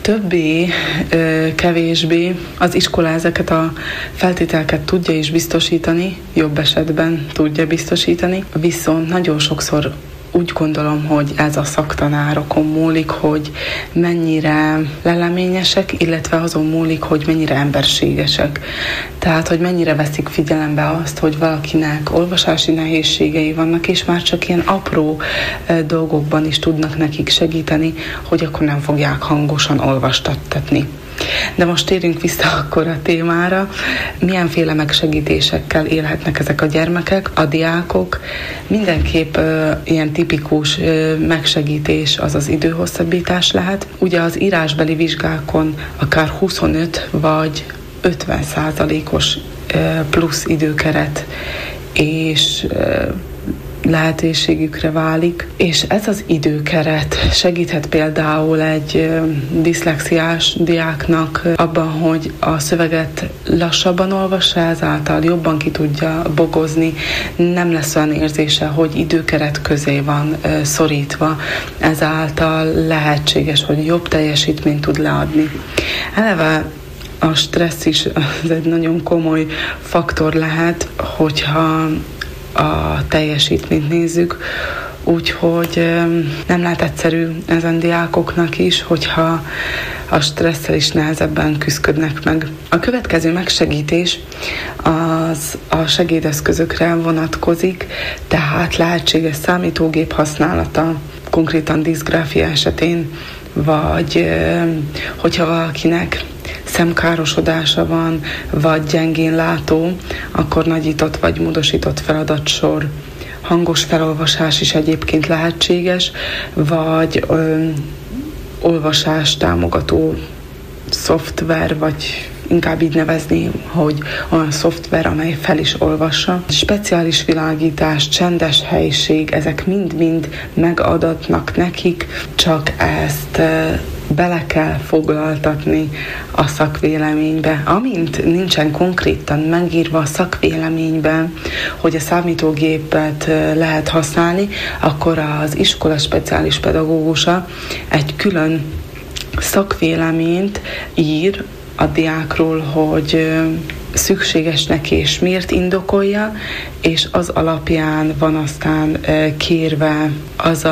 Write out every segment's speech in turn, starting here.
többé, kevésbé az iskola ezeket a feltételeket tudja is biztosítani, jobb esetben tudja biztosítani, viszont nagyon sokszor úgy gondolom, hogy ez a szaktanárokon múlik, hogy mennyire leleményesek, illetve azon múlik, hogy mennyire emberségesek. Tehát, hogy mennyire veszik figyelembe azt, hogy valakinek olvasási nehézségei vannak, és már csak ilyen apró dolgokban is tudnak nekik segíteni, hogy akkor nem fogják hangosan olvastattatni. De most térjünk vissza akkor a témára. Milyenféle megsegítésekkel élhetnek ezek a gyermekek, a diákok? Mindenképp ilyen tipikus megsegítés az az időhosszabbítás lehet. Ugye az írásbeli vizsgákon akár 25 vagy 50%-os plusz időkeret és lehetőségükre válik, és ez az időkeret segíthet például egy diszlexiás diáknak abban, hogy a szöveget lassabban olvassa, ezáltal jobban ki tudja bogozni, nem lesz olyan érzése, hogy időkeret közé van szorítva, ezáltal lehetséges, hogy jobb teljesítményt tud leadni. Eleve a stressz is az egy nagyon komoly faktor lehet, hogyha a teljesítményt nézzük, úgyhogy nem lehet egyszerű ezen diákoknak is, hogyha a stresszel is nehezebben küszködnek meg. A következő megsegítés az a segédeszközökre vonatkozik, tehát lehetséges számítógép használata, konkrétan diszgráfia esetén, vagy hogyha valakinek szemkárosodása van, vagy gyengén látó, akkor nagyított vagy módosított feladatsor. Hangos felolvasás is egyébként lehetséges, vagy olvasás támogató szoftver, vagy inkább így nevezni, hogy olyan szoftver, amely fel is olvassa. Speciális világítás, csendes helység, ezek mind-mind megadatnak nekik, csak ezt bele kell foglaltatni a szakvéleménybe. Amint nincsen konkrétan megírva a szakvéleményben, hogy a számítógépet lehet használni, akkor az iskola speciális pedagógusa egy külön szakvéleményt ír a diákról, hogy szükséges neki, és miért indokolja, és az alapján van aztán kérve az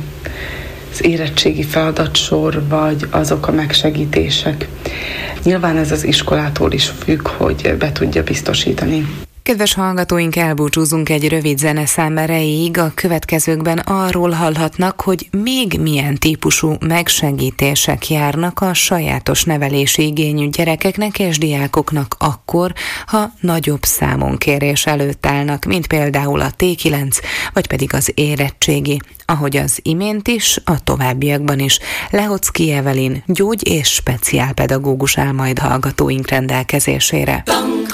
érettségi feladatsor, vagy azok a megsegítések. Nyilván ez az iskolától is függ, hogy be tudja biztosítani. Kedves hallgatóink, elbúcsúzunk egy rövid zeneszám erejéig. A következőkben arról hallhatnak, hogy még milyen típusú megsegítések járnak a sajátos nevelési igényű gyerekeknek és diákoknak akkor, ha nagyobb számonkérés előtt állnak, mint például a T9, vagy pedig az érettségi. Ahogy az imént is, a továbbiakban is Lehocki Evelyn gyógy- és speciálpedagógus áll majd hallgatóink rendelkezésére.